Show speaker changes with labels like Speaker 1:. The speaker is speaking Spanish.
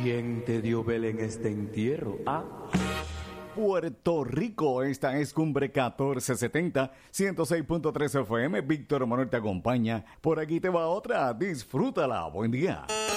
Speaker 1: ¿Quién te dio vela en este entierro? ¿Ah?
Speaker 2: Puerto Rico, esta es Cumbre 1470, 106.3 FM. Víctor Manuel te acompaña. Por aquí te va otra. Disfrútala. Buen día.